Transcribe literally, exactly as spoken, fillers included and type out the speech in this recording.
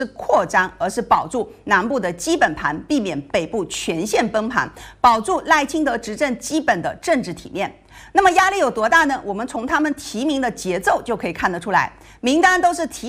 扩张，而是保住南部的基本盘，避免北部全线崩盘，保住赖清德执政基本的政治体面。那么压力有多大呢？我们从他们提名的节奏就可以看得出来，名单都是提。